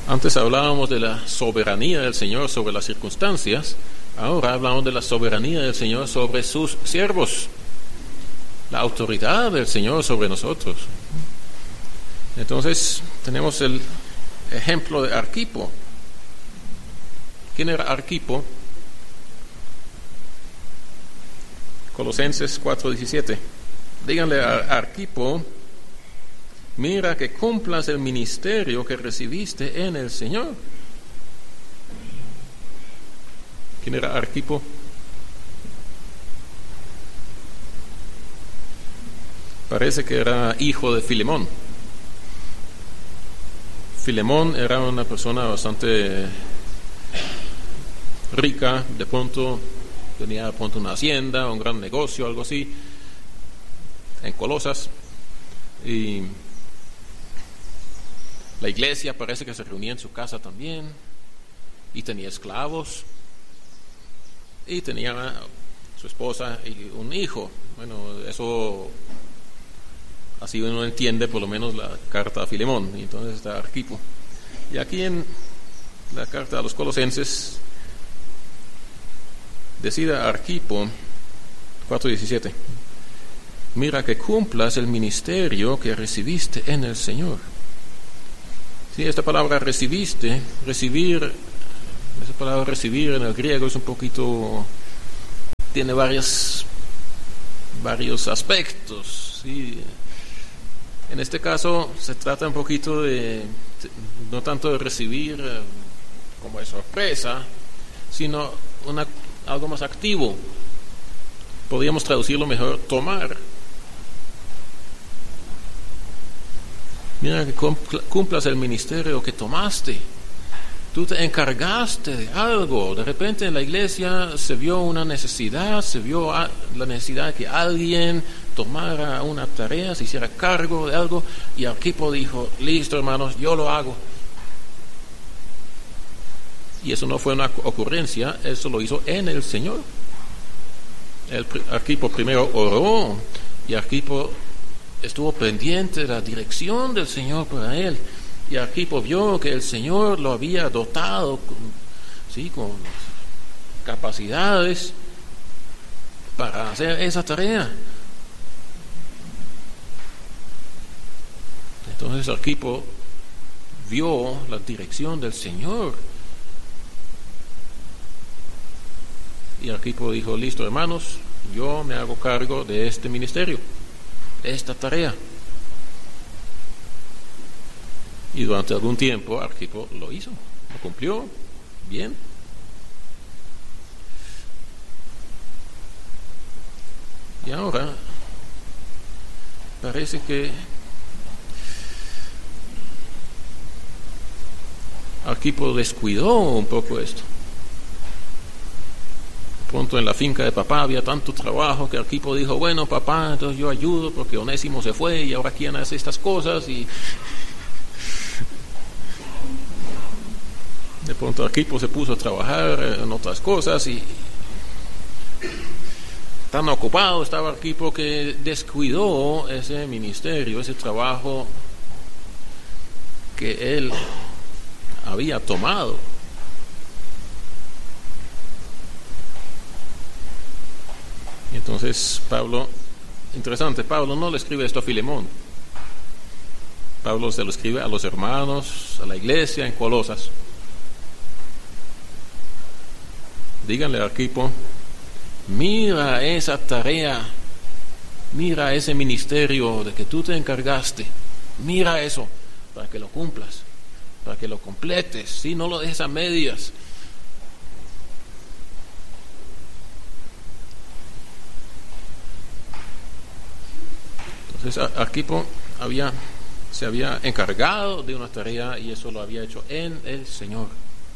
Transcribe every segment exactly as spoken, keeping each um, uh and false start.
Antes hablábamos de la soberanía del Señor sobre las circunstancias, ahora hablamos de la soberanía del Señor sobre sus siervos, la autoridad del Señor sobre nosotros. Entonces tenemos el ejemplo de Arquipo. ¿Quién era Arquipo? Colosenses cuatro diecisiete. Díganle a Arquipo: mira que cumplas el ministerio que recibiste en el Señor. ¿Quién era Arquipo? Parece que era hijo de Filemón. Filemón era una persona bastante rica, de pronto tenía de pronto una hacienda, un gran negocio, algo así, en Colosas, y la iglesia parece que se reunía en su casa también, y tenía esclavos, y tenía su esposa y un hijo. Bueno, eso así uno entiende por lo menos la carta a Filemón, y entonces está Arquipo. Y aquí en la carta a los Colosenses decida Arquipo cuatro diecisiete: mira que cumplas el ministerio que recibiste en el Señor. Sí, esta palabra recibiste, recibir, esa palabra recibir en el griego es un poquito, tiene varios, varios aspectos, sí. En este caso se trata un poquito de, no tanto de recibir eh, como de sorpresa, sino una, algo más activo. Podríamos traducirlo mejor: tomar. Mira que cumplas el ministerio que tomaste. Tú te encargaste de algo. De repente en la iglesia se vio una necesidad, se vio la necesidad de que alguien tomara una tarea, se hiciera cargo de algo, y Arquipo dijo: listo, hermanos, yo lo hago. Y eso no fue una ocurrencia, eso lo hizo en el Señor. El Arquipo primero oró, y Arquipo estuvo pendiente de la dirección del Señor para él, y Arquipo vio que el Señor lo había dotado con, sí, con capacidades para hacer esa tarea. Entonces Arquipo vio la dirección del Señor, y Arquipo dijo: listo, hermanos, yo me hago cargo de este ministerio, de esta tarea. Y durante algún tiempo Arquipo lo hizo, lo cumplió bien. Y ahora parece que Arquipo descuidó un poco esto. De pronto en la finca de papá había tanto trabajo que Arquipo dijo: bueno, papá, entonces yo ayudo porque Onésimo se fue y ahora quién hace estas cosas. Y de pronto Arquipo se puso a trabajar en otras cosas, y tan ocupado estaba Arquipo que descuidó ese ministerio, ese trabajo que él había tomado. Y entonces Pablo, interesante, Pablo no le escribe esto a Filemón. Pablo se lo escribe a los hermanos, a la iglesia en Colosas. Díganle a Arquipo: mira esa tarea, mira ese ministerio de que tú te encargaste, mira eso para que lo cumplas, para que lo completes, ¿sí? No lo dejes a medias. Entonces Arquipo había, se había encargado de una tarea, y eso lo había hecho en el Señor.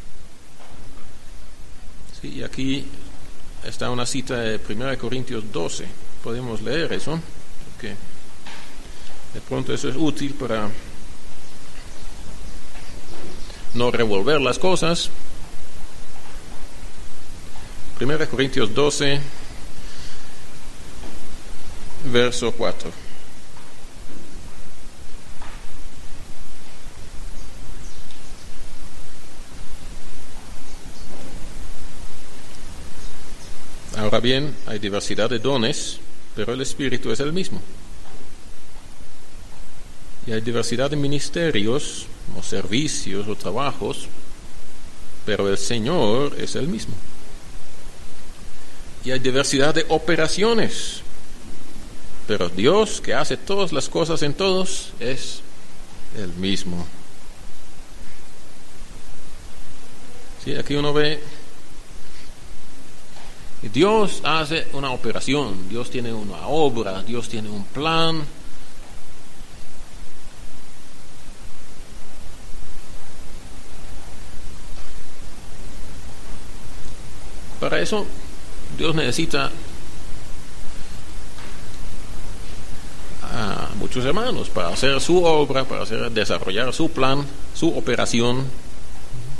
Sí, y aquí está una cita de primera de Corintios doce. Podemos leer eso, porque de pronto eso es útil para no revolver las cosas. primera de Corintios doce, verso cuatro. Ahora bien, hay diversidad de dones, pero el Espíritu es el mismo. Y hay diversidad de ministerios, o servicios, o trabajos, pero el Señor es el mismo. Y hay diversidad de operaciones, pero Dios, que hace todas las cosas en todos, es el mismo. Sí, aquí uno ve, Dios hace una operación, Dios tiene una obra, Dios tiene un plan. Para eso, Dios necesita a muchos hermanos para hacer su obra, para hacer, desarrollar su plan, su operación.